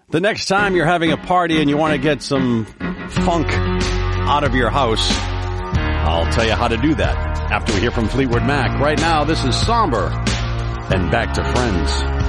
The next time you're having a party and you want to get some funk out of your house, I'll tell you how to do that after we hear from Fleetwood Mac. Right now, this is Somber and Back to Friends.